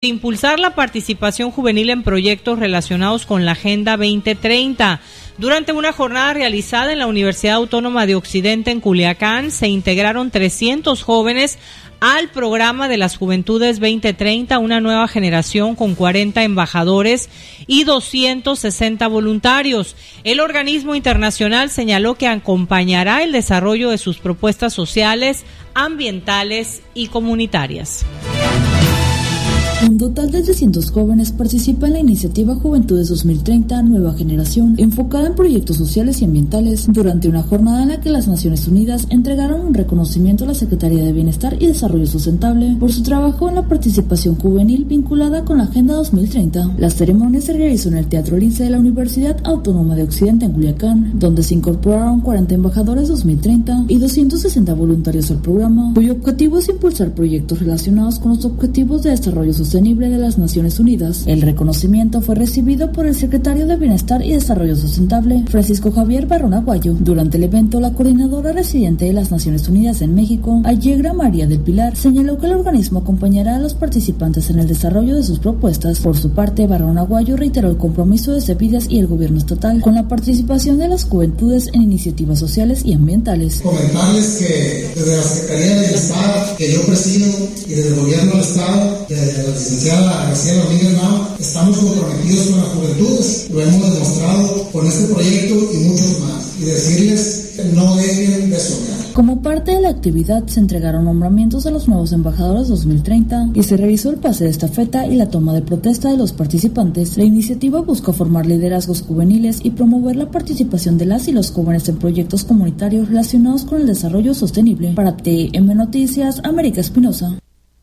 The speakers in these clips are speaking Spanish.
impulsar la participación juvenil en proyectos relacionados con la Agenda 2030. Durante una jornada realizada en la Universidad Autónoma de Occidente en Culiacán, se integraron 300 jóvenes al programa de las Juventudes 2030, una nueva generación con 40 embajadores y 260 voluntarios. El organismo internacional señaló que acompañará el desarrollo de sus propuestas sociales, ambientales y comunitarias. Un total de 300 jóvenes participa en la iniciativa Juventudes 2030 Nueva Generación, enfocada en proyectos sociales y ambientales, durante una jornada en la que las Naciones Unidas entregaron un reconocimiento a la Secretaría de Bienestar y Desarrollo Sustentable por su trabajo en la participación juvenil vinculada con la Agenda 2030. La ceremonia se realizó en el Teatro Lince de la Universidad Autónoma de Occidente en Culiacán, donde se incorporaron 40 embajadores 2030 y 260 voluntarios al programa, cuyo objetivo es impulsar proyectos relacionados con los objetivos de desarrollo sostenible de las Naciones Unidas. El reconocimiento fue recibido por el secretario de Bienestar y Desarrollo Sustentable, Francisco Javier Barrón Aguayo. Durante el evento, la coordinadora residente de las Naciones Unidas en México, Allegra María del Pilar, señaló que el organismo acompañará a los participantes en el desarrollo de sus propuestas. Por su parte, Barrón Aguayo reiteró el compromiso de CEPIDES y el gobierno estatal con la participación de las juventudes en iniciativas sociales y ambientales. Comentarles que desde la Secretaría de Bienestar, que yo presido, y desde el gobierno del Estado, desde la licenciada Graciela Rodríguez Nava, estamos comprometidos con las juventudes. Lo hemos demostrado con este proyecto y muchos más. Y decirles que no dejen de soñar. Como parte de la actividad, se entregaron nombramientos a los nuevos embajadores 2030 y se realizó el pase de estafeta y la toma de protesta de los participantes. La iniciativa busca formar liderazgos juveniles y promover la participación de las y los jóvenes en proyectos comunitarios relacionados con el desarrollo sostenible. Para TM Noticias, América Espinosa.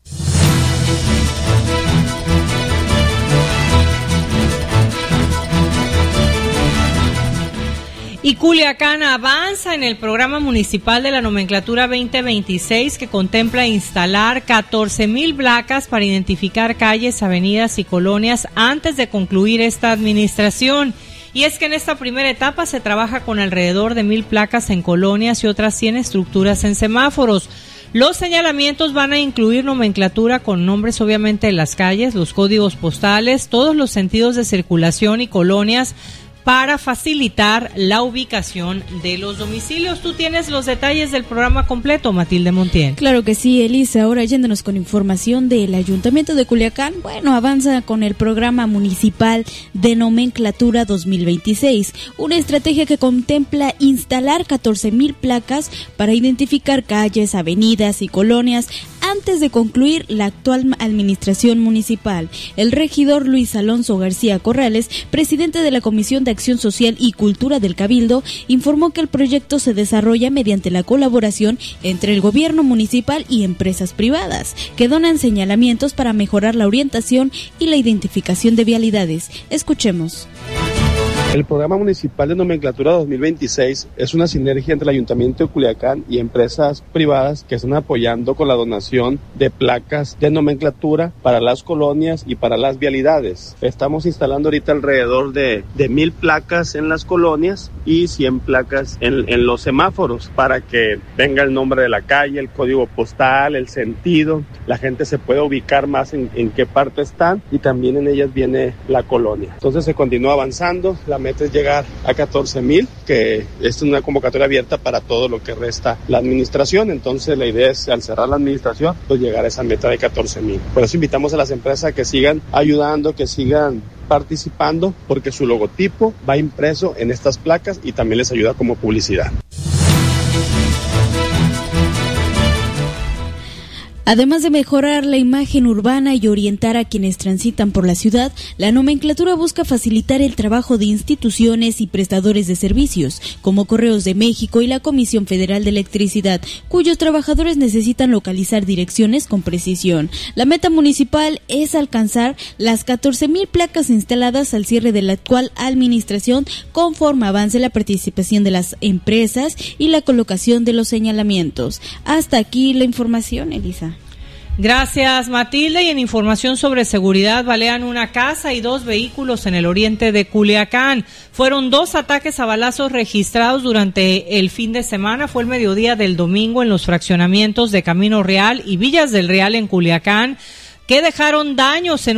Y Culiacán avanza en el programa municipal de la nomenclatura 2026 que contempla instalar 14,000 placas para identificar calles, avenidas y colonias antes de concluir esta administración. Y es que en esta primera etapa se trabaja con alrededor de 1,000 placas en colonias y otras 100 estructuras en semáforos. Los señalamientos van a incluir nomenclatura con nombres obviamente de las calles, los códigos postales, todos los sentidos de circulación y colonias, para facilitar la ubicación de los domicilios. Tú tienes los detalles del programa completo, Matilde Montiel. Claro que sí, Elisa. Ahora yéndonos con información del Ayuntamiento de Culiacán. Bueno, avanza con el programa municipal de nomenclatura 2026, una estrategia que contempla instalar 14,000 placas para identificar calles, avenidas y colonias antes de concluir la actual administración municipal. El regidor Luis Alonso García Corrales, presidente de la Comisión de Acción Social y Cultura del Cabildo, informó que el proyecto se desarrolla mediante la colaboración entre el gobierno municipal y empresas privadas, que donan señalamientos para mejorar la orientación y la identificación de vialidades. Escuchemos. El programa municipal de nomenclatura 2026 es una sinergia entre el Ayuntamiento de Culiacán y empresas privadas que están apoyando con la donación de placas de nomenclatura para las colonias y para las vialidades. Estamos instalando ahorita alrededor de 1,000 placas en las colonias y 100 placas en los semáforos para que venga el nombre de la calle, el código postal, el sentido, la gente se pueda ubicar más en qué parte están y también en ellas viene la colonia. Entonces se continúa avanzando. La meta es llegar a 14,000, que es una convocatoria abierta para todo lo que resta la administración. Entonces la idea es, al cerrar la administración, pues llegar a esa meta de 14,000. Por eso invitamos a las empresas a que sigan ayudando, que sigan participando, porque su logotipo va impreso en estas placas y también les ayuda como publicidad. Además de mejorar la imagen urbana y orientar a quienes transitan por la ciudad, la nomenclatura busca facilitar el trabajo de instituciones y prestadores de servicios, como Correos de México y la Comisión Federal de Electricidad, cuyos trabajadores necesitan localizar direcciones con precisión. La meta municipal es alcanzar las 14,000 placas instaladas al cierre de la actual administración, conforme avance la participación de las empresas y la colocación de los señalamientos. Hasta aquí la información, Elisa. Gracias, Matilde. Y en información sobre seguridad, balean una casa y 2 vehículos en el oriente de Culiacán. Fueron 2 ataques a balazos registrados durante el fin de semana. Fue el mediodía del domingo en los fraccionamientos de Camino Real y Villas del Real en Culiacán. que dejaron daños en